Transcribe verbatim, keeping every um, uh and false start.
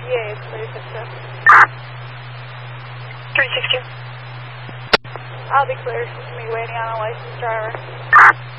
Yeah, it's three six two. three six two. I'll be clear. It's just me waiting on a licensed driver.